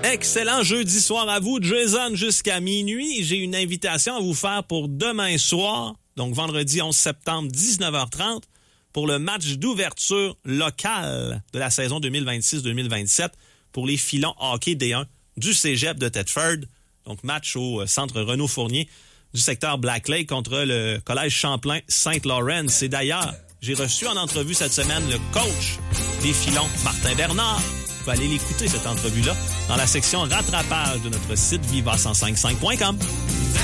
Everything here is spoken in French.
Excellent jeudi soir à vous, Jason, jusqu'à minuit. J'ai une invitation à vous faire pour demain soir, donc vendredi 11 septembre, 19h30, pour le match d'ouverture local de la saison 2026-2027 pour les filons hockey D1 du cégep de Thetford. Donc, match au centre Renaud-Fournier du secteur Black Lake contre le collège Champlain-Saint-Laurent. C'est d'ailleurs, j'ai reçu en entrevue cette semaine le coach des filons, Martin Bernard. Vous pouvez aller l'écouter, cette entrevue-là, dans la section rattrapage de notre site viva1055.com.